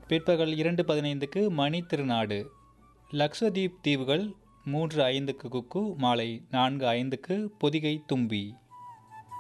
பிற்பகல் 2:15க்கு மணி திருநாடு. லக்ஷதீப் தீவுகள் 3:05க்கு குக்கு, மாலை 4:05க்கு பொதிகை தும்பி.